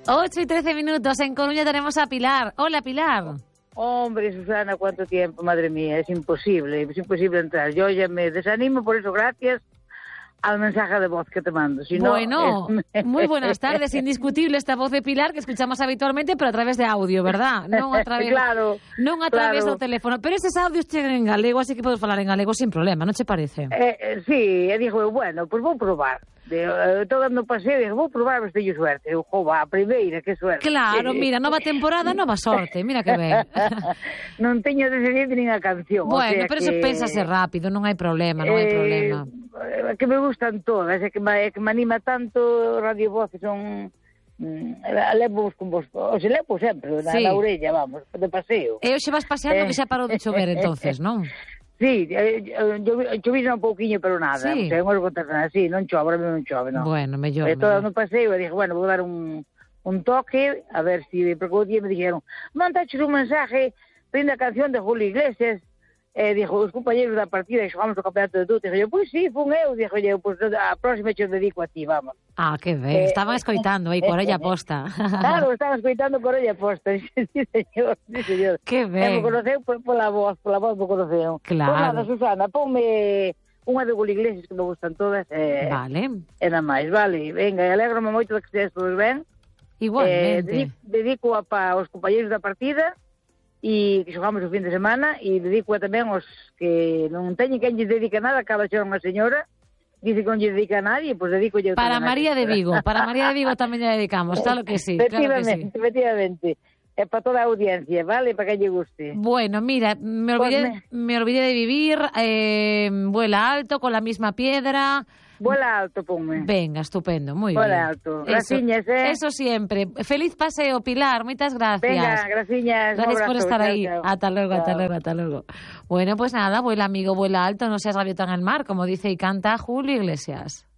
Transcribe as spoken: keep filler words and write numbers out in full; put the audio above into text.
ocho y trece minutos. En Coruña tenemos a Pilar. Hola, Pilar. Hombre, Susana, ¿cuánto tiempo? Madre mía, es imposible, es imposible entrar. Yo ya me desanimo, por eso gracias al mensaje de voz que te mando. Si bueno, no, es... muy buenas tardes. Indiscutible esta voz de Pilar que escuchamos habitualmente, pero a través de audio, verdad? Non a través, claro, non a través claro. do teléfono. Pero eses audios chegan en galego, así que podes falar en galego sin problema, non che parece? Eh, eh, sí, e dixo, bueno, pues vou probar. De, eh, todo dando paseo, dixo, vou probar, a ver se teño suerte. Eu, jova, a primeira, que suerte. Claro, mira, nova temporada, nova sorte, mira que ben. Non teño decidido nin a canción. Bueno, o sea pero que... eso pénsase rápido, non hai problema, non hai eh, problema. Que me gustan todas, é que me, é que me anima tanto Radio Voz, que son... Mm, levo con vos, o se levo sempre, na, sí. na orella, vamos, de paseo. E hoxe vas paseando Eh. que xa parou de chover entonces, non? Sí, eh, chovina un pouquiño, pero nada. Sí. O sea, non contar nada, sí, non chove, ahora non chove, non. Bueno, mellor. E todo no paseo, e dije, bueno, vou dar un, un toque, a ver si, porque o día me dijeron, mandaches un mensaje pedindo a canción de Julio Iglesias, e dixo, os compañeros da partida que xogamos o campeonato de tudo, dixo, pois sí, fun eu, dixo, pois a próxima che dedico a ti, vamos. Ah, que ben, Eh, estaban escoitando aí, con orella posta. Claro, estaban escoitando con orella posta, sí, señor, sí, señor. Que ben. E me conoceu por, pola voz, pola voz me conoceu. Claro. Pois nada, Susana, ponme unha de Julio Iglesias que me gustan todas, e, Vale. e nada máis, vale, venga, alegro-me moito de que estés todos ben. Igualmente. Eh, dedico, dedico a pa os compañeros da partida e que xogamos o fin de semana, e dedico a tamén os que non teñen quen lle dedica nada, acaba de ser unha señora, dice que non lle dedica a nadie, pois dedico yo Para tamén a María de esa. Vigo, para María de Vigo tamén lle dedicamos, claro que sí, claro que Efectivamente, sí. efectivamente. É para toda a audiencia, vale? Para que lle guste. Bueno, mira, me olvidé, me olvidé de vivir, eh, vuela alto con la misma piedra. Vuela alto, ponme. Venga, estupendo, muy Vuela bien. alto. Eso, Graciñas, eh. eso siempre. Feliz paseo, Pilar, moitas gracias. Venga, graciñas. Gracias por estar chao, ahí. chao. Hasta luego, Chao. hasta luego, hasta luego. Bueno, pues nada, vuela amigo, vuela alto, no seas gaviota en el mar, como dice y canta Julio Iglesias.